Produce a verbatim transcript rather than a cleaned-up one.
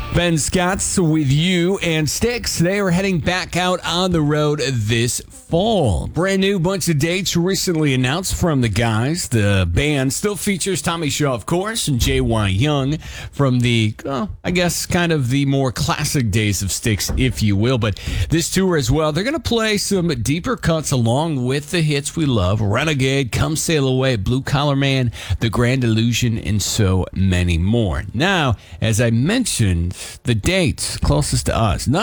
Ben Scott's with you and Styx. They are heading back out on the road this fall. Brand new bunch of dates recently announced from the guys. The band still features Tommy Shaw, of course, and J Y. Young from the, well, I guess, kind of the more classic days of Styx, if you will. But this tour as well, they're going to play some deeper cuts along with the hits we love. Renegade, Come Sail Away, Blue Collar Man, The Grand Illusion, and so many more. Now, as I mentioned, the dates closest to us. None